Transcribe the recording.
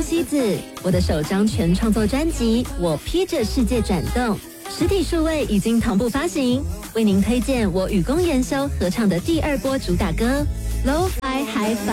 希子，我的首张全创作专辑《我披着世界转动》，实体数位已经同步发行，为您推荐我与公研修合唱的第2波主打歌《Lo-Fi Hi-Fi》。